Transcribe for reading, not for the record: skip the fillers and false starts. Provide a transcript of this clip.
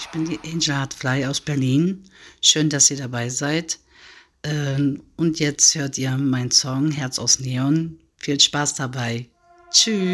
Ich bin die Angel Hartfly aus Berlin. Schön, dass ihr dabei seid. Und jetzt hört ihr meinen Song Herz aus Neon. Viel Spaß dabei. Tschüss.